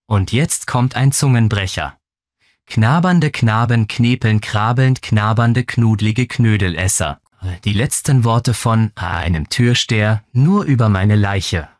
Und jetzt kommt ein Zungenbrecher. Knabernde Knaben knepeln krabelnd, knabernde knudlige Knödelesser. Die letzten Worte von einem Türsteher, nur über meine Leiche.